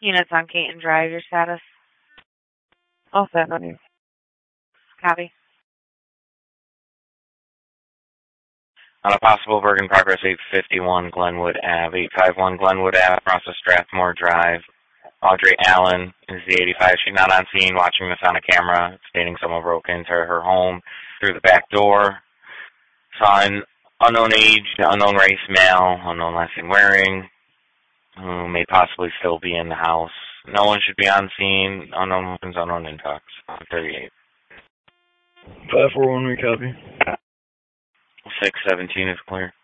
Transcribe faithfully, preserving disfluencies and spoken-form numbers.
Units on Keaton Drive, your status? All set on you. Copy. On a possible Bergen Progress eight fifty-one Glenwood Avenue, eight fifty-one Glenwood Avenue, across the Strathmore Drive. Audrey Allen is the eighty-five. She's not on scene watching this on a camera, stating someone broke into her home through the back door. Saw an unknown age, unknown race male, unknown last name wearing, who may possibly still be in the house. No one should be on scene. Unknown weapons, unknown intox. thirty-eight. five four one, we copy. six seventeen is clear.